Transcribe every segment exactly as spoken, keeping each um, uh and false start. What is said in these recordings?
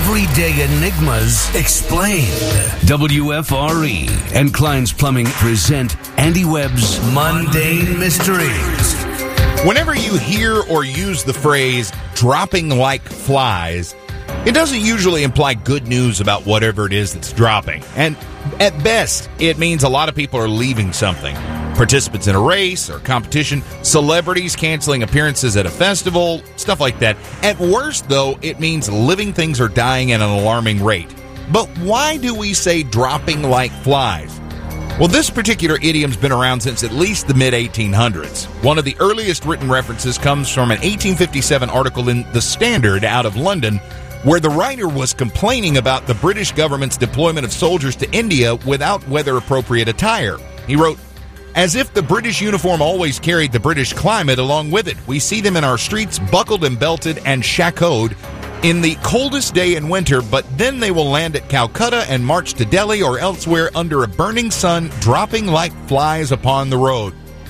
Everyday enigmas explained. W F R E and Klein's Plumbing present Andy Webb's Mundane Mysteries. Whenever you hear or use the phrase dropping like flies, it doesn't usually imply good news about whatever it is that's dropping. And at best, it means a lot of people are leaving something. Participants in a race or competition, celebrities canceling appearances at a festival, stuff like that. At worst, though, it means living things are dying at an alarming rate. But why do we say dropping like flies? Well, this particular idiom's been around since at least the mid eighteen hundreds. One of the earliest written references comes from an eighteen fifty-seven article in The Standard out of London, where the writer was complaining about the British government's deployment of soldiers to India without weather-appropriate attire. He wrote, "As if the British uniform always carried the British climate along with it. We see them in our streets buckled and belted and shakkoed in the coldest day in winter, but then they will land at Calcutta and march to Delhi or elsewhere under a burning sun, dropping like flies upon the road."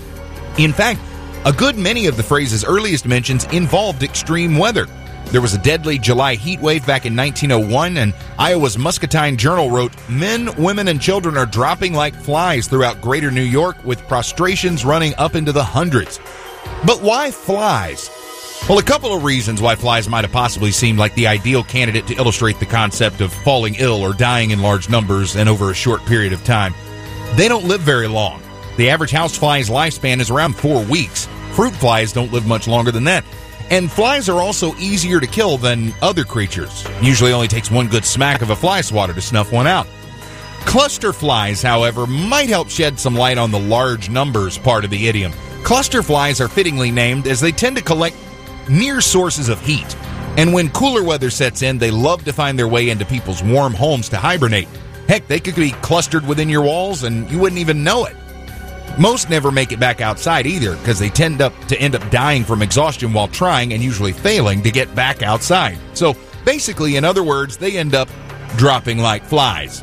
In fact, a good many of the phrase's earliest mentions involved extreme weather. There was a deadly July heat wave back in nineteen oh one, and Iowa's Muscatine Journal wrote, "Men, women, and children are dropping like flies throughout greater New York, with prostrations running up into the hundreds." But why flies? Well, a couple of reasons why flies might have possibly seemed like the ideal candidate to illustrate the concept of falling ill or dying in large numbers and over a short period of time. They don't live very long. The average housefly's lifespan is around four weeks. Fruit flies don't live much longer than that. And flies are also easier to kill than other creatures. Usually only takes one good smack of a fly swatter to snuff one out. Cluster flies, however, might help shed some light on the large numbers part of the idiom. Cluster flies are fittingly named as they tend to collect near sources of heat. And when cooler weather sets in, they love to find their way into people's warm homes to hibernate. Heck, they could be clustered within your walls and you wouldn't even know it. Most never make it back outside either, because they tend up to end up dying from exhaustion while trying and usually failing to get back outside. So basically, in other words, they end up dropping like flies.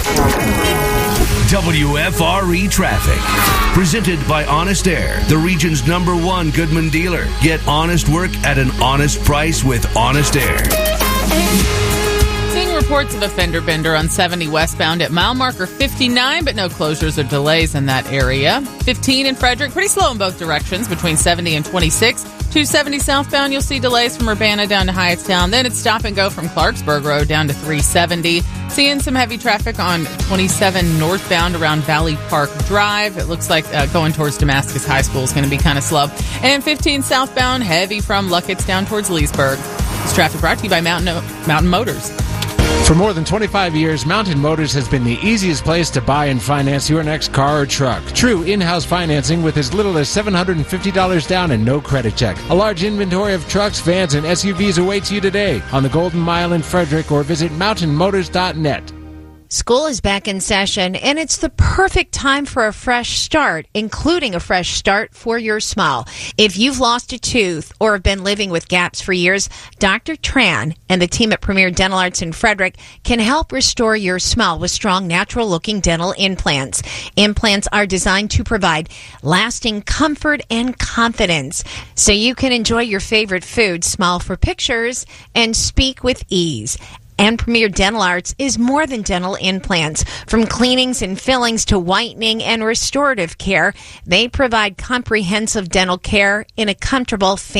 W F R E Traffic. Presented by Honest Air, the region's number one Goodman dealer. Get honest work at an honest price with Honest Air. Seeing reports of a fender bender on seventy westbound at mile marker fifty-nine, but no closures or delays in that area. fifteen in Frederick, pretty slow in both directions between seventy and twenty-six. two seventy southbound, you'll see delays from Urbana down to Hyattstown. Then it's stop and go from Clarksburg Road down to three seventy. Seeing some heavy traffic on twenty-seven northbound around Valley Park Drive. It looks like uh, going towards Damascus High School is going to be kind of slow. And fifteen southbound, heavy from Luckett's down towards Leesburg. This traffic brought to you by Mountain, Mountain Motors. For more than twenty-five years, Mountain Motors has been the easiest place to buy and finance your next car or truck. True in-house financing with as little as seven hundred fifty dollars down and no credit check. A large inventory of trucks, vans, and S U Vs awaits you today on the Golden Mile in Frederick, or visit mountain motors dot net. School is back in session, and it's the perfect time for a fresh start, including a fresh start for your smile. If you've lost a tooth or have been living with gaps for years, Doctor Tran and the team at Premier Dental Arts in Frederick can help restore your smile with strong, natural-looking dental implants. Implants are designed to provide lasting comfort and confidence, so you can enjoy your favorite food, smile for pictures, and speak with ease. And Premier Dental Arts is more than dental implants. From cleanings and fillings to whitening and restorative care, they provide comprehensive dental care in a comfortable,